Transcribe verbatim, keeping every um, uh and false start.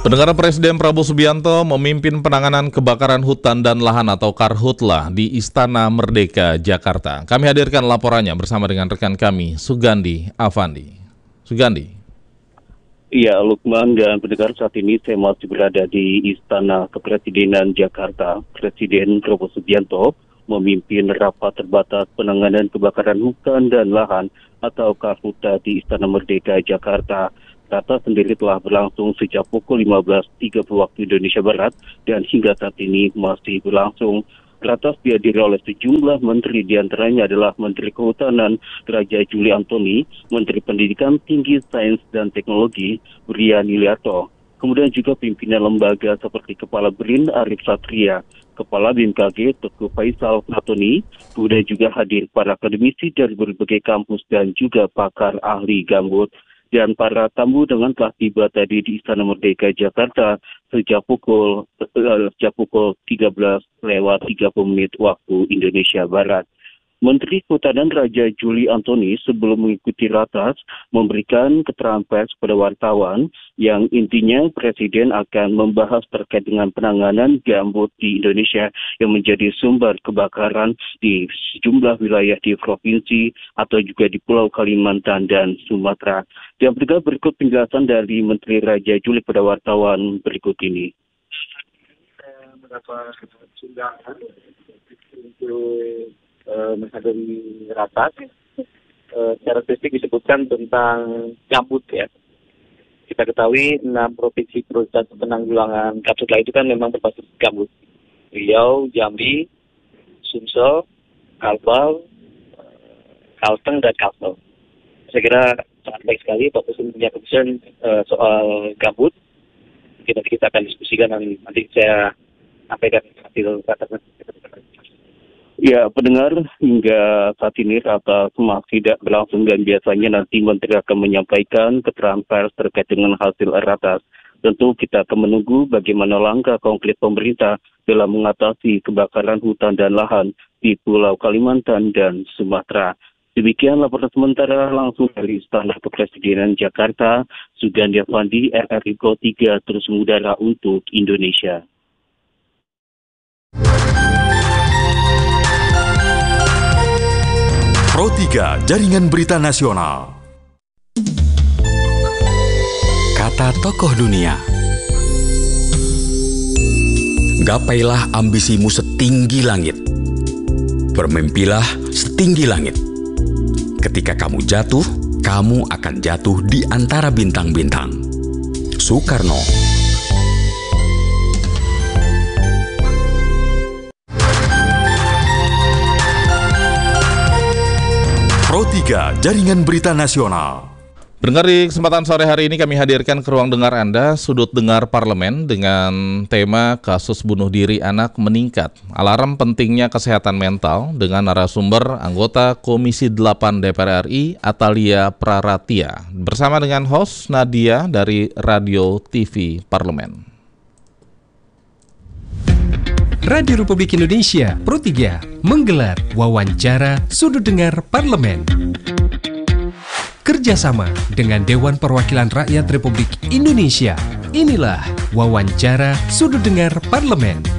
Pendengar, Presiden Prabowo Subianto memimpin penanganan kebakaran hutan dan lahan atau Karhutlah di Istana Merdeka, Jakarta. Kami hadirkan laporannya bersama dengan rekan kami, Sugandi Avandi. Sugandi. Iya, Lukman dan pendengar, saat ini saya masih berada di Istana Kepresidenan Jakarta. Presiden Prabowo Subianto memimpin rapat terbatas penanganan kebakaran hutan dan lahan atau Karhutlah di Istana Merdeka, Jakarta. Rapat sendiri telah berlangsung sejak pukul lima belas tiga puluh waktu Indonesia Barat dan hingga saat ini masih berlangsung. Rapat dihadiri oleh sejumlah menteri, diantaranya adalah Menteri Kehutanan Raja Juli Antoni, Menteri Pendidikan Tinggi, Sains dan Teknologi Brian Yuliarto, kemudian juga pimpinan lembaga seperti Kepala BRIN Arif Satria, Kepala B M K G Teguh Faisal Pratoni, kemudian juga hadir para akademisi dari berbagai kampus dan juga pakar ahli gambut. Dan para tamu dengan telah tiba tadi di Istana Merdeka Jakarta sejak pukul uh, sejak pukul tiga belas lewat tiga puluh menit waktu Indonesia Barat. Menteri Kehutanan Raja Juli Antoni sebelum mengikuti ratas memberikan keterangan pers pada wartawan yang intinya Presiden akan membahas terkait dengan penanganan gambut di Indonesia yang menjadi sumber kebakaran di sejumlah wilayah di provinsi atau juga di Pulau Kalimantan dan Sumatera. Dan juga berikut penjelasan dari Menteri Raja Juli pada wartawan berikut ini. Mendapat undangan untuk menghadiri rapat, uh, secara spesifik disebutkan tentang gambut ya. Kita ketahui enam provinsi prioritas penanggulangan Karhutlah itu kan memang berbasis gambut. Riau, Jambi, Sumsel, Kalbar, Kalteng dan Kalsel. Saya kira sangat baik sekali Pak Presiden punya concern uh, soal gambut. Kita kita akan diskusikan nanti, nanti saya sampaikan hasil rapat. Ya, pendengar, hingga saat ini rapat masih tidak berlangsung dan biasanya nanti Menteri akan menyampaikan keterangan pers terkait dengan hasil ratas. Tentu kita akan menunggu bagaimana langkah konkret pemerintah dalam mengatasi kebakaran hutan dan lahan di Pulau Kalimantan dan Sumatera. Demikian laporan sementara langsung dari Istana Kepresidenan Jakarta, Sugandi Avandi, R R I Pro tiga terus mengudara untuk Indonesia. Pro tiga, Jaringan Berita Nasional. Kata tokoh dunia. Gapailah ambisimu setinggi langit. Bermimpilah setinggi langit. Ketika kamu jatuh, kamu akan jatuh di antara bintang-bintang. Soekarno. Pro tiga, Jaringan Berita Nasional. Pendengar, di kesempatan sore hari ini kami hadirkan ke ruang dengar Anda Sudut Dengar Parlemen dengan tema kasus bunuh diri anak meningkat. Alarm pentingnya kesehatan mental dengan narasumber anggota Komisi delapan D P R R I Atalia Praratia bersama dengan host Nadia dari Radio T V Parlemen. Radio Republik Indonesia Pro tiga menggelar wawancara Sudut Dengar Parlemen. Kerjasama dengan Dewan Perwakilan Rakyat Republik Indonesia. Inilah wawancara Sudut Dengar Parlemen.